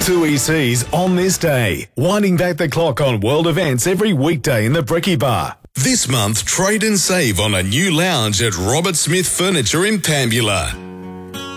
2 ECs on this day, winding back the clock on world events every weekday in the Bricky Bar. This month, trade and save on a new lounge at Robert Smith Furniture in Pambula.